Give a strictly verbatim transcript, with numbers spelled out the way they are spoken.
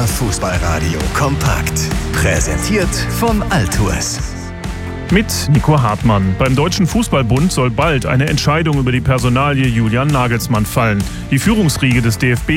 Fußballradio kompakt. Präsentiert von Altours. Mit Nico Hartmann. Beim Deutschen Fußballbund soll bald eine Entscheidung über die Personalie Julian Nagelsmann fallen. Die Führungsriege des D F B